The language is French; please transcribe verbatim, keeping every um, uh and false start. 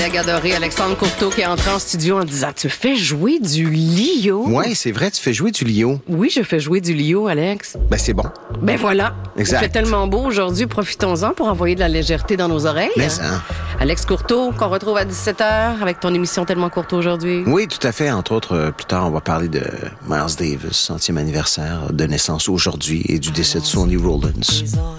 Adoré Alexandre Courteau qui est entré en studio en disant « Tu fais jouer du Lio? » Oui, c'est vrai, tu fais jouer du Lio. Oui, je fais jouer du Lio, Alex. Ben, c'est bon. Ben voilà. Exact. Il fait tellement beau aujourd'hui, profitons-en pour envoyer de la légèreté dans nos oreilles. Mais ça. Alex Courteau, qu'on retrouve à dix-sept heures avec ton émission Tellement Courteau aujourd'hui. Oui, tout à fait. Entre autres, euh, plus tard, on va parler de Miles Davis, centième anniversaire de naissance aujourd'hui et du décès de Sonny Rollins.